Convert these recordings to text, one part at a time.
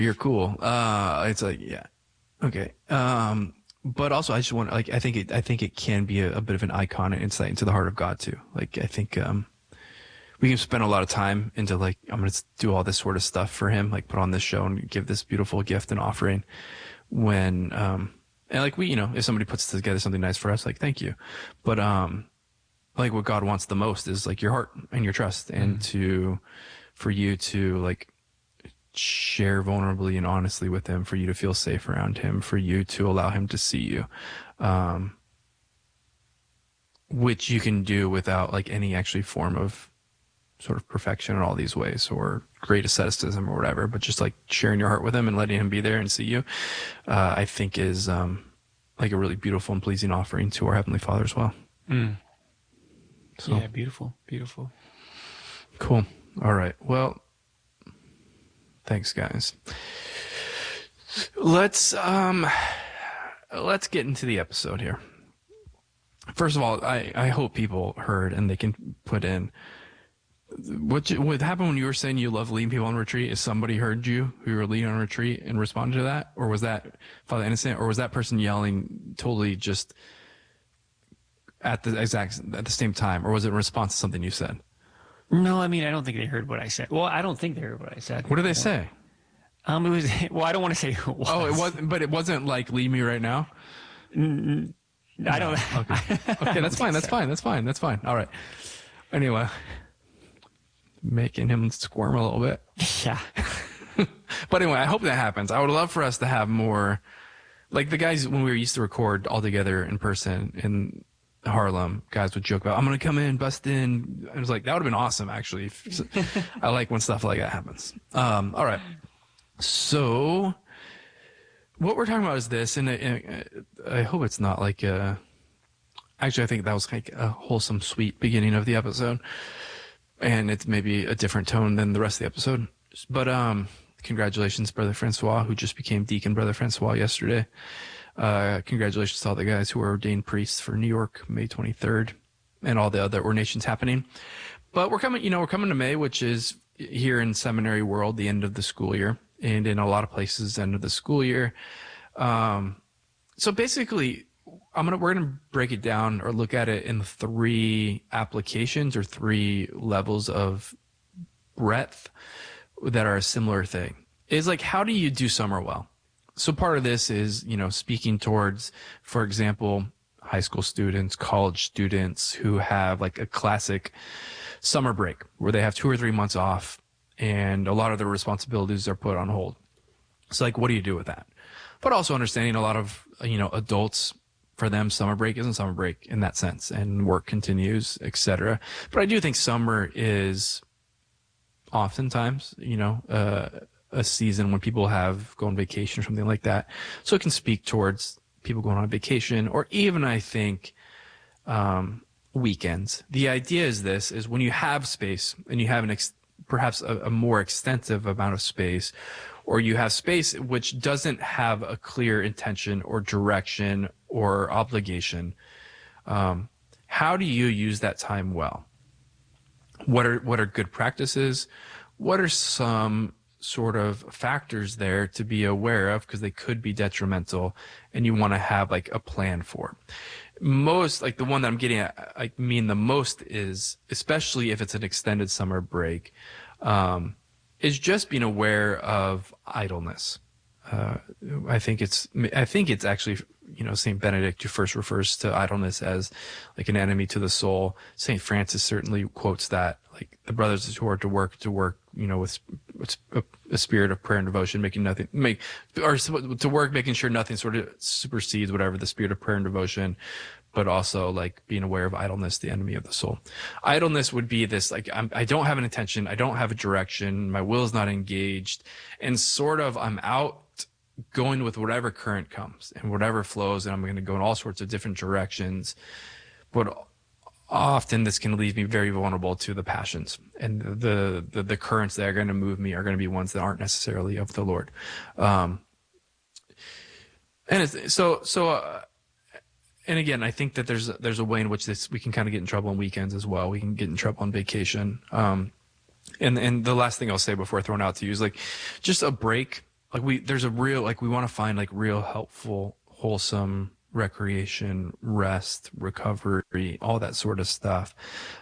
you're cool. It's like, yeah. Okay. But also I just want, like, I think it can be a bit of an icon and insight into the heart of God too. Like, I think, we can spend a lot of time into like, I'm going to do all this sort of stuff for him, like put on this show and give this beautiful gift and offering when, and like if somebody puts together something nice for us, like, thank you. But, like what God wants the most is like your heart and your trust and for you to like share vulnerably and honestly with him, for you to feel safe around him, for you to allow him to see you, which you can do without like any actually form of sort of perfection in all these ways or great asceticism or whatever, but just like sharing your heart with him and letting him be there and see you, I think is like a really beautiful and pleasing offering to our Heavenly Father as well. So, yeah, beautiful. Cool. All right. Well, thanks, guys. Let's get into the episode here. First of all, I hope people heard and they can put in what happened when you were saying you love leading people on retreat. Is somebody heard you who you were leading on retreat and responded to that, or was that Father Innocent, or was that person yelling totally just at the same time, or was it in response to something you said? No, I mean, I don't think they heard what I said. Well, I don't think they heard what I said. What did they say? It was, well, I don't want to say who it was. Oh, it wasn't, but it wasn't like leave me right now. I don't. Okay, that's fine. That's fine. All right. Anyway, making him squirm a little bit. Yeah. But anyway, I hope that happens. I would love for us to have more, like the guys when we used to record all together in person in Harlem, guys would joke about, I'm going to come in, bust in. I was like, that would have been awesome, actually. I like when stuff like that happens. All right. So what we're talking about is this, and I hope it's not like actually, I think that was like a wholesome, sweet beginning of the episode, and it's maybe a different tone than the rest of the episode. But congratulations, Brother Francois, who just became Deacon Brother Francois yesterday. Congratulations to all the guys who are ordained priests for New York, May 23rd, and all the other ordinations happening. But we're coming to May, which is here in seminary world, the end of the school year, and in a lot of places, end of the school year. So basically, we're gonna break it down or look at it in 3 applications or 3 levels of breadth that are a similar thing. Is like, how do you do summer well? So part of this is, speaking towards, for example, high school students, college students who have like a classic summer break where they have 2 or 3 months off and a lot of their responsibilities are put on hold. So like, what do you do with that? But also understanding a lot of, adults, for them, summer break isn't summer break in that sense, and work continues, etc. But I do think summer is oftentimes, a season when people go on vacation or something like that. So it can speak towards people going on vacation, or even, I think, weekends. The idea is when you have space and you have perhaps a more extensive amount of space, or you have space which doesn't have a clear intention or direction or obligation, how do you use that time well? What are good practices? What are some sort of factors there to be aware of, because they could be detrimental and you want to have like a plan for? Most, like the one that I'm getting at, I mean the most is, especially if it's an extended summer break, is just being aware of idleness. I think it's actually, St. Benedict who first refers to idleness as like an enemy to the soul. St. Francis certainly quotes that, like the brothers who are to work, with a spirit of prayer and devotion, making sure nothing sort of supersedes whatever the spirit of prayer and devotion, but also like being aware of idleness, the enemy of the soul. Idleness would be this, like, I don't have an intention, I don't have a direction, my will is not engaged, and sort of I'm out going with whatever current comes and whatever flows, and I'm going to go in all sorts of different directions. But often this can leave me very vulnerable to the passions, and the currents that are going to move me are going to be ones that aren't necessarily of the Lord. And again, I think that there's a way in which we can kind of get in trouble on weekends as well. We can get in trouble on vacation. And the last thing I'll say before throwing out to you is like, just a break like there's a real, like we want to find like real helpful, wholesome recreation, rest, recovery, all that sort of stuff.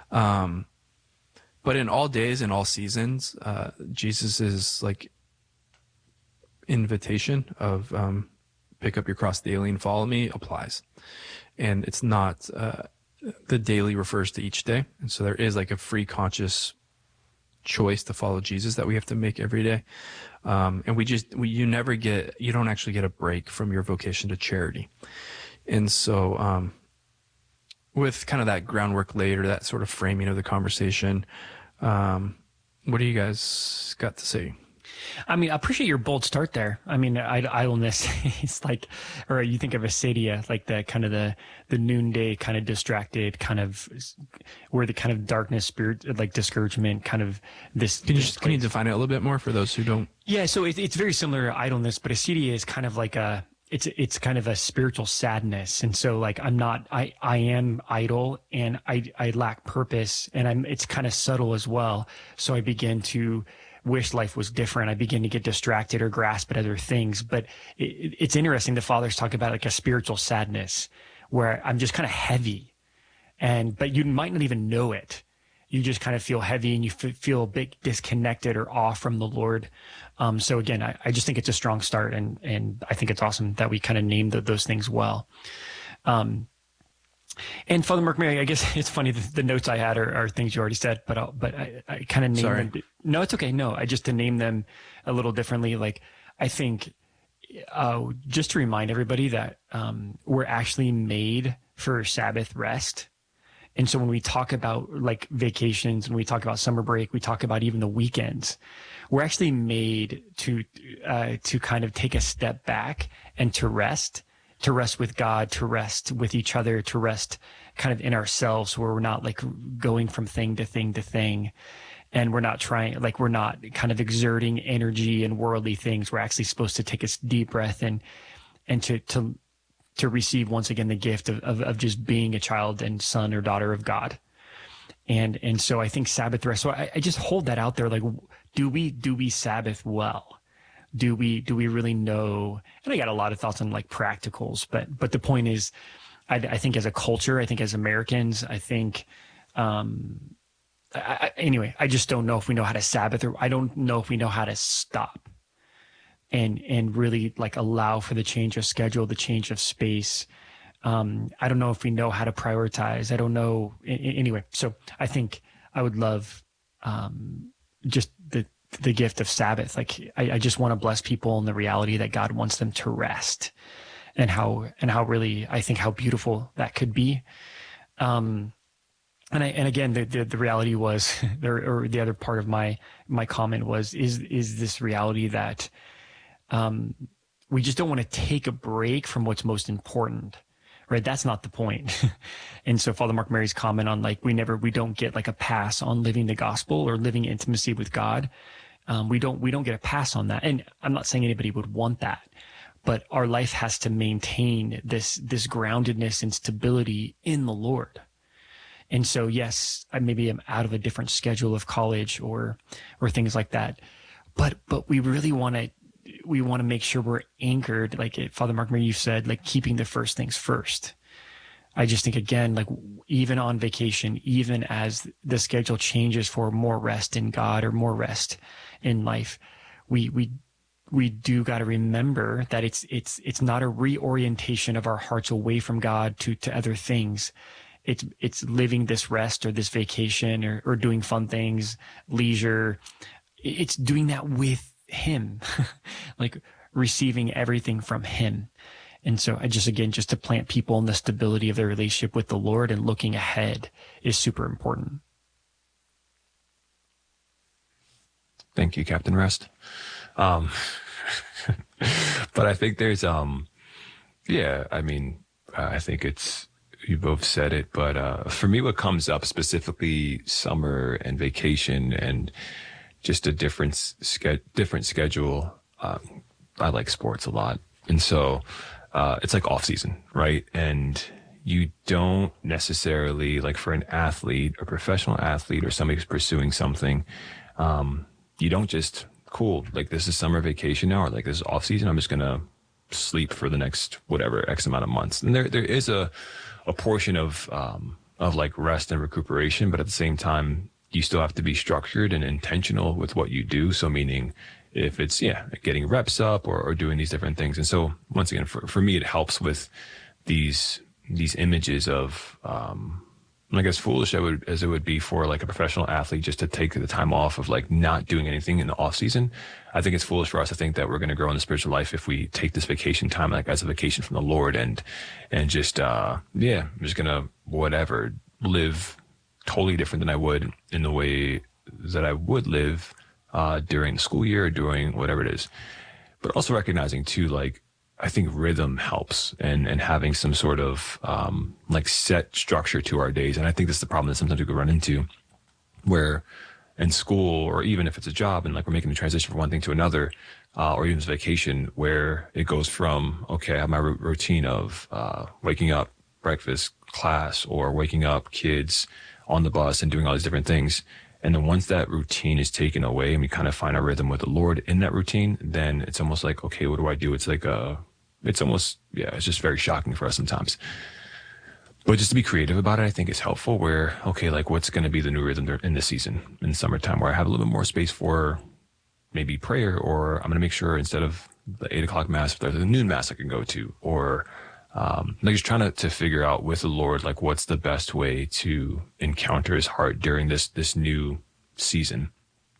But in all days and all seasons, Jesus' like invitation of pick up your cross daily and follow me applies. And it's not, the daily refers to each day. And so there is like a free conscious choice to follow Jesus that we have to make every day. And you don't actually get a break from your vocation to charity. And so, with kind of that groundwork laid, or that sort of framing of the conversation, what do you guys got to say? I mean, I appreciate your bold start there. I mean, idleness is like, or you think of acedia, like the kind of the noonday kind of distracted kind of, where the kind of darkness, spirit, like discouragement, kind of this. Can you define it a little bit more for those who don't? Yeah, so it's very similar to idleness, but acedia is kind of like it's kind of a spiritual sadness. And so like I am idle, and I lack purpose, and it's kind of subtle as well. So I begin to wish life was different. I begin to get distracted or grasp at other things. But it's interesting. The fathers talk about like a spiritual sadness where I'm just kind of heavy, but you might not even know it. You just kind of feel heavy, and you feel a bit disconnected or off from the Lord. So again, I just think it's a strong start, and I think it's awesome that we kind of named those things well. And Father Mark Mary, I guess it's funny, the notes I had are things you already said, but I kind of named them. No, it's okay. No, just to name them a little differently. Like, I think, just to remind everybody that, we're actually made for Sabbath rest. And so when we talk about like vacations, when we talk about summer break, we talk about even the weekends, we're actually made to kind of take a step back and to rest with God, to rest with each other, to rest kind of in ourselves, where we're not like going from thing to thing to thing. And we're not kind of exerting energy and worldly things. We're actually supposed to take a deep breath and to receive once again the gift of just being a child and son or daughter of God. And so I think Sabbath rest. So I just hold that out there. Like, do we Sabbath well? Do we really know? And I got a lot of thoughts on like practicals, but the point is, I think as a culture, I think as Americans, I think, anyway, I just don't know if we know how to Sabbath, or I don't know if we know how to stop and really like allow for the change of schedule, the change of space. I don't know if we know how to prioritize. I don't know. Anyway, so I think I would love, just the gift of Sabbath. Like, I just want to bless people in the reality that God wants them to rest, and how really, I think how beautiful that could be. And again, the reality was or the other part of my comment was, is this reality that, we just don't want to take a break from what's most important, right? That's not the point. And so Father Mark Mary's comment on like, we don't get like a pass on living the gospel or living intimacy with God. We don't get a pass on that. And I'm not saying anybody would want that, but our life has to maintain this groundedness and stability in the Lord. And so, yes, maybe I'm out of a different schedule of college or things like that, but we really want to make sure we're anchored. Like Father Mark Mary, you said, like keeping the first things first. I just think, again, like even on vacation, even as the schedule changes for more rest in God or more rest in life, we do got to remember that it's not a reorientation of our hearts away from God to other things. It's living this rest or this vacation or doing fun things, leisure. It's doing that with Him, like receiving everything from Him. And so just to plant people in the stability of their relationship with the Lord and looking ahead is super important. Thank you, Captain Rest. But I think there's, I think you both said it, but for me, what comes up specifically summer and vacation and just a different schedule. I like sports a lot. And so, it's like off season, right? And you don't necessarily, like for an athlete, a professional athlete or somebody who's pursuing something, you don't just cool. Like this is summer vacation now, or like this is off season. I'm just going to sleep for the next whatever X amount of months. And there is a portion of like rest and recuperation, but at the same time, you still have to be structured and intentional with what you do. So meaning if it's, getting reps up or doing these different things. And so once again, for me, it helps with these images of, like as foolish as it would be for like a professional athlete just to take the time off of like not doing anything in the off season. I think it's foolish for us to think that we're going to grow in the spiritual life if we take this vacation time like as a vacation from the Lord and just I'm just going to whatever live totally different than I would in the way that I would live during the school year or during whatever it is. But also recognizing too, like, I think rhythm helps and having some sort of like set structure to our days. And I think that's the problem that sometimes we could run into where in school or even if it's a job and like we're making the transition from one thing to another or even it's vacation where it goes from, okay, I have my routine of waking up, breakfast, class, or waking up, kids on the bus and doing all these different things. And then once that routine is taken away and we kind of find our rhythm with the Lord in that routine, then it's almost like, okay, what do I do? It's like it's almost, it's just very shocking for us sometimes. But just to be creative about it, I think is helpful where, okay, like what's going to be the new rhythm in this season in summertime where I have a little bit more space for maybe prayer, or I'm going to make sure instead of the 8 o'clock mass, there's a noon mass I can go to, or like just trying to figure out with the Lord, like what's the best way to encounter his heart during this new season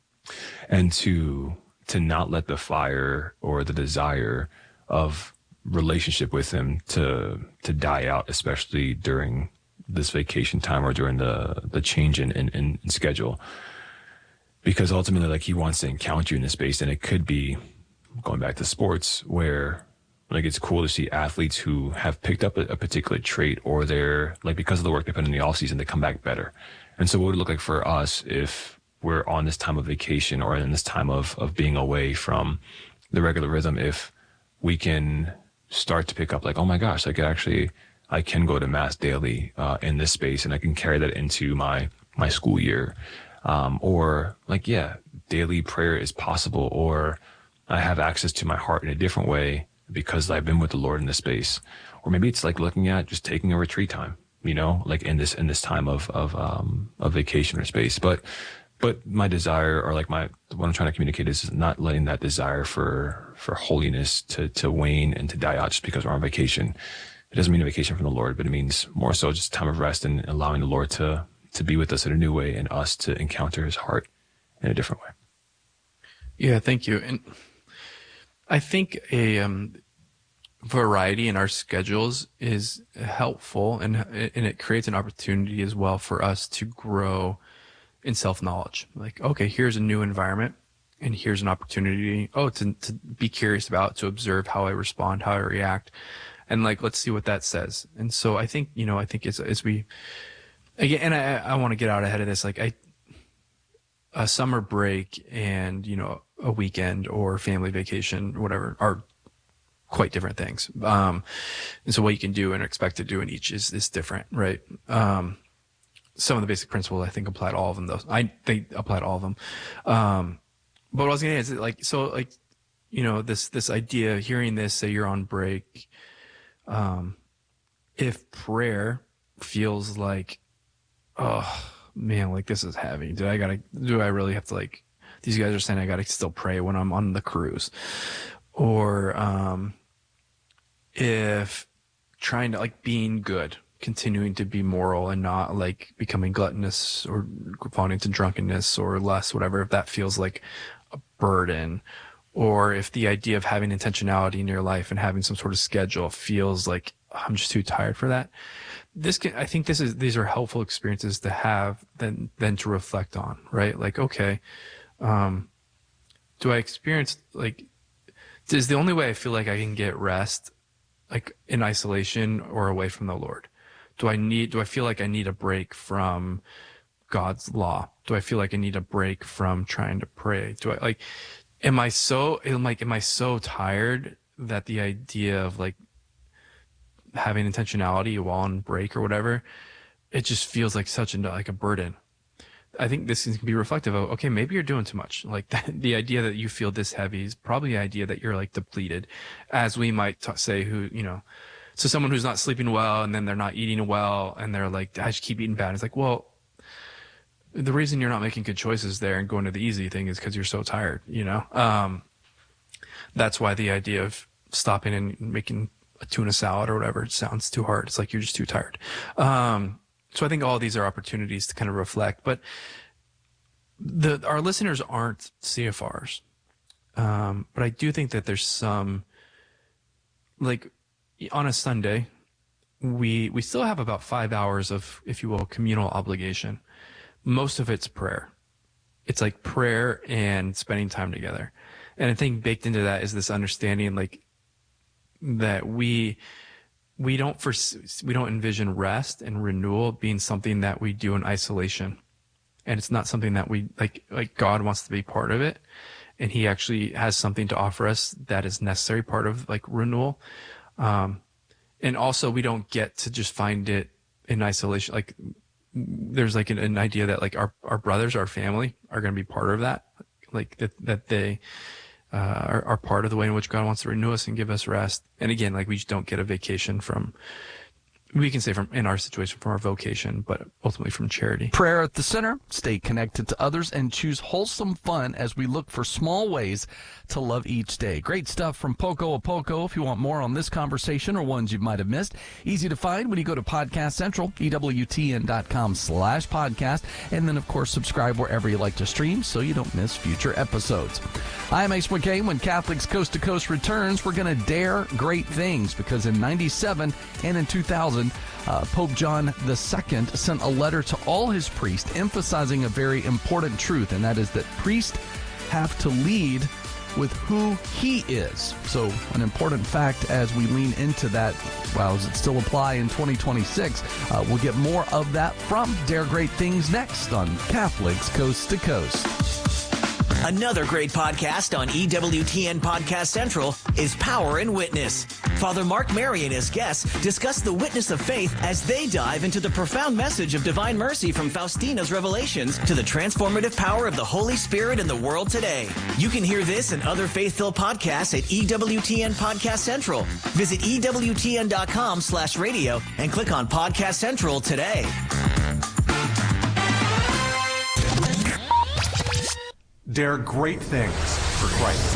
and to not let the fire or the desire of relationship with him to die out, especially during this vacation time or during the change in schedule, because ultimately like he wants to encounter you in this space. And it could be going back to sports where like it's cool to see athletes who have picked up a particular trait or they're like, because of the work they put in the off season, they come back better. And so what would it look like for us if we're on this time of vacation or in this time of being away from the regular rhythm, if we can start to pick up like, oh my gosh, like I can go to mass daily in this space and I can carry that into my school year. Or like, daily prayer is possible, or I have access to my heart in a different way because I've been with the Lord in this space. Or maybe it's like looking at just taking a retreat time, like in this time of vacation or space. But my desire, or like what I'm trying to communicate is not letting that desire for holiness to wane and to die out just because we're on vacation. It doesn't mean a vacation from the Lord, but it means more so just time of rest and allowing the Lord to be with us in a new way and us to encounter his heart in a different way. Yeah, thank you. And I think a variety in our schedules is helpful, and it creates an opportunity as well for us to grow in self-knowledge. Like, okay, here's a new environment and here's an opportunity, to be curious about, to observe how I respond, how I react. And like, let's see what that says. And so I think, as we, again, and I want to get out ahead of this, like a summer break and, a weekend or family vacation, or whatever, are quite different things. And so what you can do and expect to do in each is different, right? Some of the basic principles I think apply to all of them, though. They apply to all of them. But what I was going to say is like, so like, this idea, hearing this, say you're on break, if prayer feels like, oh man, like this is heavy. Do I really have to, like, these guys are saying I got to still pray when I'm on the cruise, or, if trying to, like, being good, continuing to be moral and not like becoming gluttonous or falling into drunkenness or lust, whatever, if that feels like a burden, or if the idea of having intentionality in your life and having some sort of schedule feels like I'm just too tired for that. I think these are helpful experiences to have then to reflect on, right? Like, okay, do I experience, like, is the only way I feel like I can get rest, like in isolation or away from the Lord? Do I feel like I need a break from God's law? Do I feel like I need a break from trying to pray? Am I so tired that the idea of like having intentionality while on break or whatever, it just feels like like a burden? I think this can be reflective of, okay, maybe you're doing too much. Like the idea that you feel this heavy is probably the idea that you're like depleted, as we might say, so someone who's not sleeping well and then they're not eating well and they're like, I just keep eating bad. It's like, well, the reason you're not making good choices there and going to the easy thing is because you're so tired, That's why the idea of stopping and making a tuna salad or whatever sounds too hard. It's like you're just too tired. So I think all these are opportunities to kind of reflect, but our listeners aren't CFRs. But I do think that there's some, like on a Sunday, we still have about 5 hours of, if you will, communal obligation. Most of it's prayer. It's like prayer and spending time together. And I think baked into that is this understanding, like, that we don't envision rest and renewal being something that we do in isolation. And it's not something that we like God wants to be part of it. And he actually has something to offer us that is necessary part of like renewal. And also we don't get to just find it in isolation. Like there's like an idea that like our brothers, our family are going to be part of that. Like that they, are part of the way in which God wants to renew us and give us rest. And again, like we just don't get a vacation from, we can say from, in our situation, from our vocation, but ultimately from charity. Prayer at the center, stay connected to others, and choose wholesome fun as we look for small ways to love each day. Great stuff from Poco a Poco. If you want more on this conversation or ones you might have missed, easy to find when you go to Podcast Central, EWTN.com/podcast, and then, of course, subscribe wherever you like to stream so you don't miss future episodes. I'm Ace McKay. When Catholics Coast to Coast returns, we're going to dare great things, because in 97 and in 2000, Pope John II sent a letter to all his priests emphasizing a very important truth, and that is that priests have to lead with who he is. So an important fact as we lean into that, wow, does it still apply in 2026? We'll get more of that from Dare Great Things next on Catholics Coast to Coast. Another great podcast on EWTN Podcast Central is Power and Witness. Father Mark Mary and his guests discuss the witness of faith as they dive into the profound message of divine mercy from Faustina's revelations to the transformative power of the Holy Spirit in the world today. You can hear this and other faith-filled podcasts at EWTN Podcast Central. Visit EWTN.com/radio and click on Podcast Central today. Dare great things for Christ.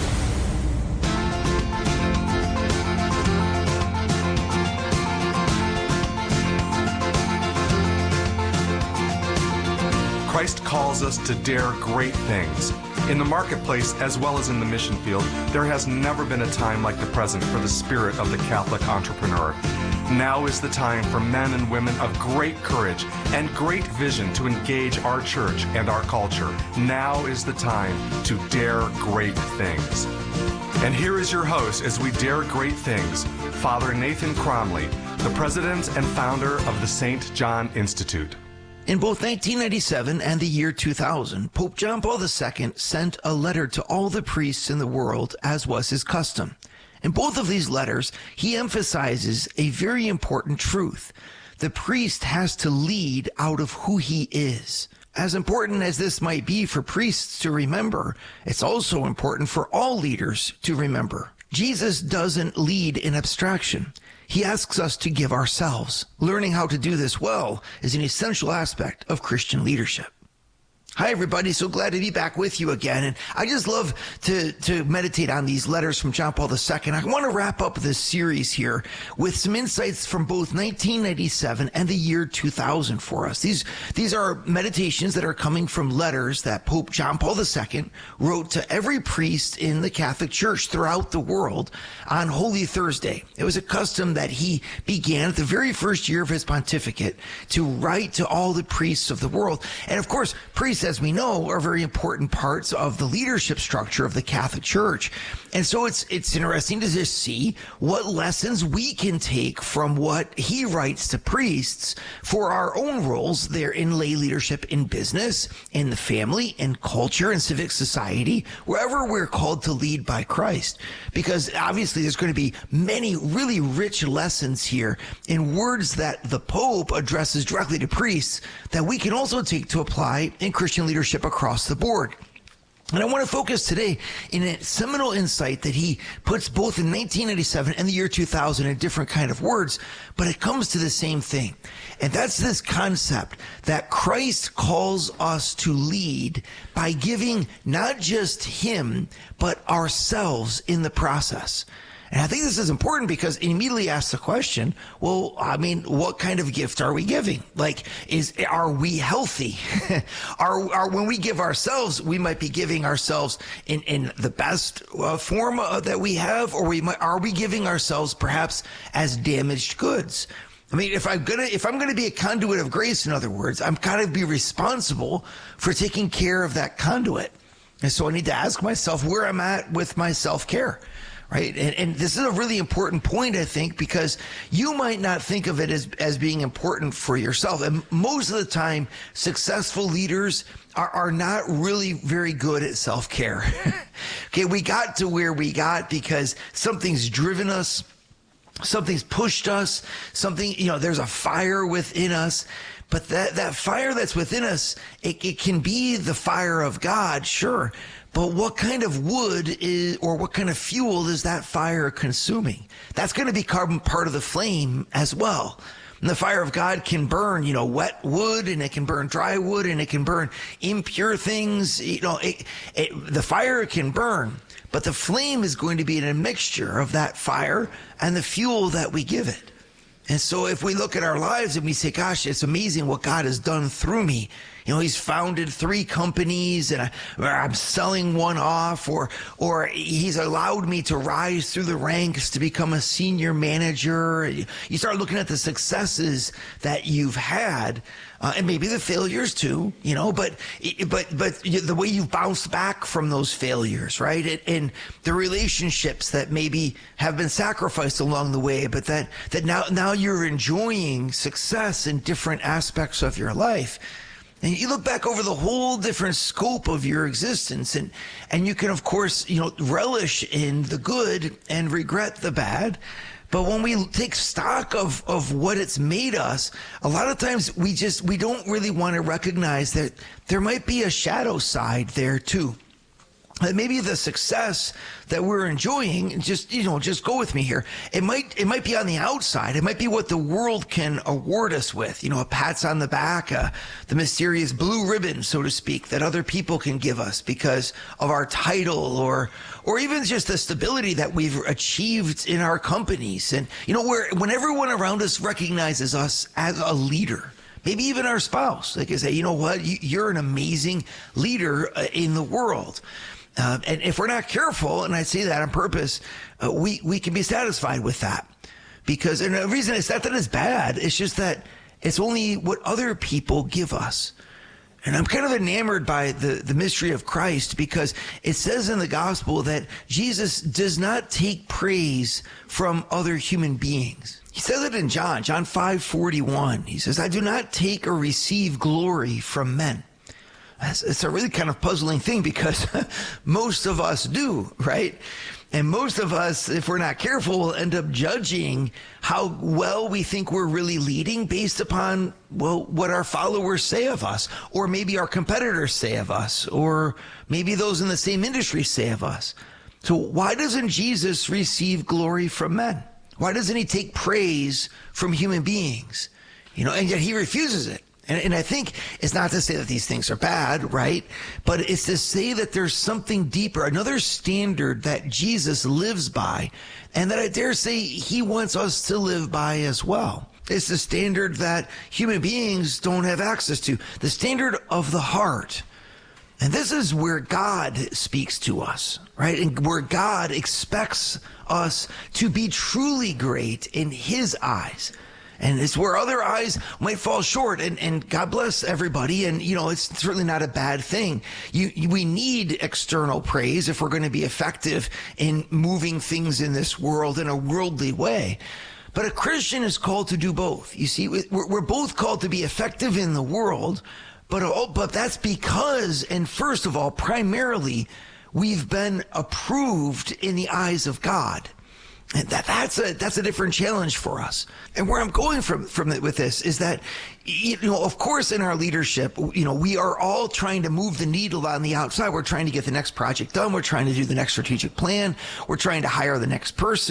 Christ calls us to dare great things. In the marketplace, as well as in the mission field, there has never been a time like the present for the spirit of the Catholic entrepreneur. Now is the time for men and women of great courage and great vision to engage our church and our culture. Now is the time to dare great things. And here is your host as we dare great things, Father Nathan Cromly, the president and founder of the St. John Institute. In both 1997 and the year 2000, Pope John Paul II sent a letter to all the priests in the world, as was his custom. In both of these letters, he emphasizes a very important truth. The priest has to lead out of who he is. As important as this might be for priests to remember, it's also important for all leaders to remember. Jesus doesn't lead in abstraction. He asks us to give ourselves. Learning how to do this well is an essential aspect of Christian leadership. Hi, everybody. So glad to be back with you again. And I just love to meditate on these letters from John Paul II. I want to wrap up this series here with some insights from both 1997 and the year 2000 for us. These are meditations that are coming from letters that Pope John Paul II wrote to every priest in the Catholic Church throughout the world on Holy Thursday. It was a custom that he began at the very first year of his pontificate to write to all the priests of the world. And of course, priests, as we know, are very important parts of the leadership structure of the Catholic Church. And so it's interesting to just see what lessons we can take from what he writes to priests for our own roles there in lay leadership, in business, in the family, in culture, in civic society, wherever we're called to lead by Christ. Because obviously there's going to be many really rich lessons here in words that the Pope addresses directly to priests that we can also take to apply in Christian Christian leadership across the board. And I want to focus today in a seminal insight that he puts both in 1987 and the year 2000 in different kind of words, but it comes to the same thing. And that's this concept that Christ calls us to lead by giving not just him, but ourselves in the process. And I think this is important because it immediately asks the question, well, I mean, what kind of gift are we giving? Like, are we healthy? When we give ourselves, we might be giving ourselves in the best form that we have, or are we giving ourselves perhaps as damaged goods? I mean, if I'm gonna be a conduit of grace, in other words, I'm gotta be responsible for taking care of that conduit. And so I need to ask myself where I'm at with my self-care. Right. And this is a really important point, I think, because you might not think of it as being important for yourself. And most of the time, successful leaders are not really very good at self-care. Okay, we got to where we got because something's driven us, something's pushed us, there's a fire within us. But that fire that's within us, it can be the fire of God, sure. But what kind of wood or what kind of fuel is that fire consuming? That's going to become part of the flame as well. And the fire of God can burn, wet wood, and it can burn dry wood, and it can burn impure things. The fire can burn, but the flame is going to be in a mixture of that fire and the fuel that we give it. And so if we look at our lives and we say, gosh, it's amazing what God has done through me. He's founded 3 companies and I'm selling one off, or he's allowed me to rise through the ranks to become a senior manager. You start looking at the successes that you've had, and maybe the failures too, but the way you've bounced back from those failures, right? And the relationships that maybe have been sacrificed along the way, but that now you're enjoying success in different aspects of your life. And you look back over the whole different scope of your existence, and you can, of course, relish in the good and regret the bad. But when we take stock of what it's made us, a lot of times we don't really want to recognize that there might be a shadow side there too. That maybe the success that we're enjoying, just go with me here. It might be on the outside. It might be what the world can award us with, a pats on the back, the mysterious blue ribbon, so to speak, that other people can give us because of our title or even just the stability that we've achieved in our companies. And, when everyone around us recognizes us as a leader, maybe even our spouse, they can say, you know what, you're an amazing leader in the world. And if we're not careful, and I say that on purpose, we can be satisfied with that. And the reason it's not that it's bad, it's just that it's only what other people give us. And I'm kind of enamored by the mystery of Christ, because it says in the gospel that Jesus does not take praise from other human beings. He says it in John 5:41. He says, I do not take or receive glory from men. It's a really kind of puzzling thing, because most of us do, right? And most of us, if we're not careful, will end up judging how well we think we're really leading based upon, what our followers say of us, or maybe our competitors say of us, or maybe those in the same industry say of us. So why doesn't Jesus receive glory from men? Why doesn't he take praise from human beings? And yet he refuses it. And I think it's not to say that these things are bad, right? But it's to say that there's something deeper, another standard that Jesus lives by, and that I dare say he wants us to live by as well. It's the standard that human beings don't have access to, the standard of the heart. And this is where God speaks to us, right? And where God expects us to be truly great in his eyes. And it's where other eyes might fall short, and God bless everybody. And, it's certainly not a bad thing. We need external praise if we're going to be effective in moving things in this world in a worldly way. But a Christian is called to do both. You see, we're both called to be effective in the world, but that's because, and first of all, primarily, we've been approved in the eyes of God. And that's a different challenge for us. And where I'm going with this is that, of course, in our leadership, we are all trying to move the needle on the outside. We're trying to get the next project done. We're trying to do the next strategic plan. We're trying to hire the next person.